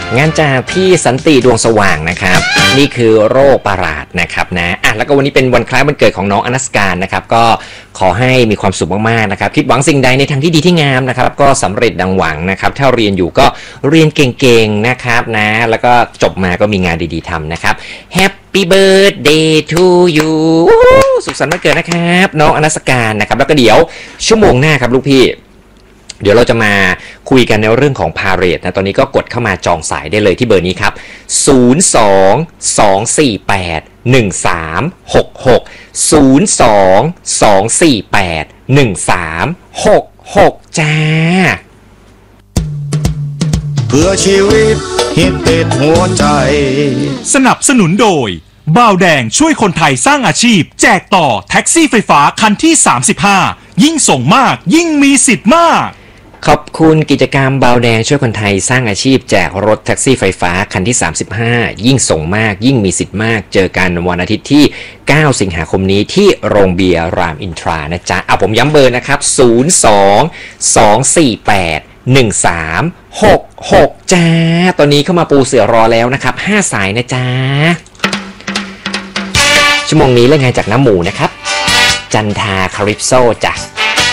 งานจากพี่สันติดวงสว่างนะครับนี่คือโรคประหลาดนะครับนะแล้วก็วันนี้เป็นวันคล้ายวันเกิดของน้องอนัสการนะครับก็ขอให้มีความสุขมากๆนะครับคิดหวังสิ่งใดในทางที่ดีที่งามนะครับก็สำเร็จดังหวังนะครับถ้าเรียนอยู่ก็เรียนเก่งๆนะครับนะแล้วก็จบมาก็มีงานดีๆทำนะครับ Happy birthday to you สุขสันต์วันเกิดนะครับน้องอนัสการนะครับแล้วก็เดี๋ยวชั่วโมงหน้าครับลูกพี่เดี๋ยวเราจะมาคุยกันในเรื่องของพาเหรดนะตอนนี้ก็กดเข้ามาจองสายได้เลยที่เบอร์นี้ครับ02-248-1366 จ้าเพื่อชีวิตฮิตติดหัวใจสนับสนุนโดยบ่าวแดงช่วยคนไทยสร้างอาชีพแจกต่อแท็กซี่ไฟฟ้าคันที่35ยิ่งส่งมากยิ่งมีสิทธิ์มากขอบคุณกิจกรรมบ่าวแดงช่วยคนไทยสร้างอาชีพแจกรถแท็กซี่ไฟฟ้าคันที่35ยิ่งส่งมากยิ่งมีสิทธิ์มากเจอกันวันอาทิตย์ที่9สิงหาคมนี้ที่โรงเบียร์รามอินทรานะจ๊ะผมย้ำเบอร์นะครับ02-248-1366 จ้าตอนนี้เข้ามาปูเสือรอแล้วนะครับ5สายนะจ๊ะชั่วโมงนี้เรื่องงานจากน้ำหมูนะครับจันทาคาริปโซจ้ะ